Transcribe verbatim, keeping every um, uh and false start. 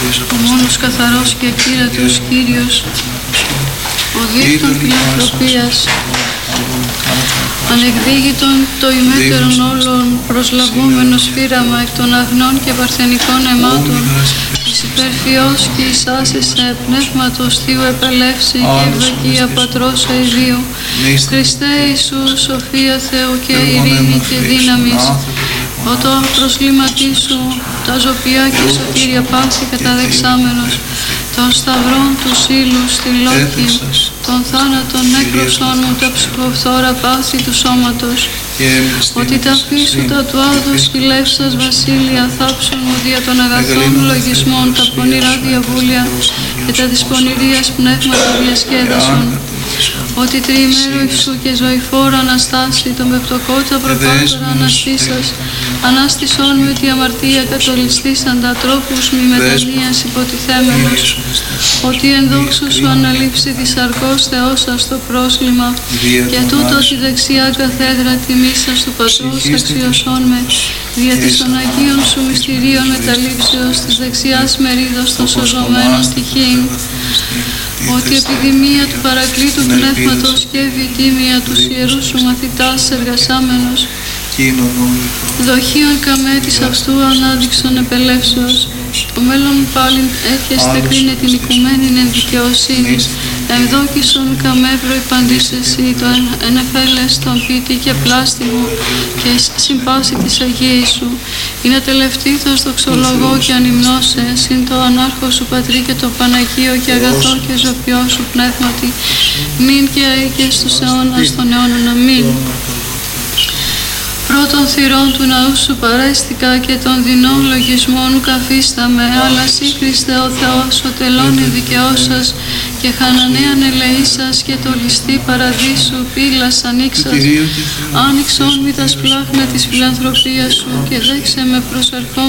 ο μόνος καθαρός και ακύρατος Κύριος, ο δίκτων φιλανθρωπίας, ανεκδίγητον το ημέτερον όλων προσλαβούμενο σφύραμα εκ των αγνών και παρθενικών αιμάτων, εις υπερφιός και εις άσεσαι πνεύματος Θείου επελεύση και ευδοκία Πατρός αηδίου, Χριστέ Ιησού, σοφία Θεού και ειρήνη και δύναμις, ο το προσλήματί σου, τα ζωπιά και σωτήρια πάθη καταδεξάμενος, των σταυρών του ύλου στη λόχη, των θάνατων νεκροσών μου τα ψυχοφθόρα πάθη του σώματος, ότι τα φύσουτα του άδους χιλεύσας βασίλεια θάψουν μου δια των αγαθών λογισμών τα πονηρά διαβούλια και τα της πονηρίας πνεύματα διασκέδασον, ότι τριημέρο υψού και ζωηφόρα Αναστάση, τον πεπτοκότα προπάτορα Αναστήσας, ανάστησόν με τη αμαρτία κατολιστήσαντα τρόπους μη μετανοίας υποτιθέμενος, ότι εν δόξου σου αναλήψει τη σαρκός Θεός το πρόσλημα, και τούτο τη δεξιά καθέδρα τιμήσας του Πατρός αξιωσόν με, δια της των Αγίων σου μυστηρίων μεταλήψεως της δεξιάς μερίδος των σωζωμένων στοιχείων, ότι η επιδημία του παρακλήτου πνεύματος και ευητήμια τους ιερούς σου μαθητάς εργασάμενος, δοχείων καμέ της αυτού ανάδειξον επελεύσεως, ο μέλλον πάλιν έρχεστε κρίνε την οικουμένην εν δικαιοσύνη, εμδόκησον καμέ προϋπαντής εσύ το ενεφέλες τον πίτη και πλάστη μου και συμπάση της Αγίης σου, είναι τελευτήθος δοξολογώ και ανυμνώσε, συν το ανάρχο σου Πατρί και το Παναγίο και αγαθό και ζωπιό σου πνεύματι, μην και αίκες στους αιώνας των αιώνων. Αμήν. Πρώτων θυρών του ναού σου παρέστηκα και των δεινών λογισμών καθίσταμαι, αλλά σύ Χριστέ ο Θεός, ο τελώνει δικαιώσας και χανανέαν ελεήσας και το ληστή παραδείσου πύλας ανοίξας, άνοιξον μη τα σπλάχνα της φιλανθρωπίας σου και δέξε με προσερχόμενο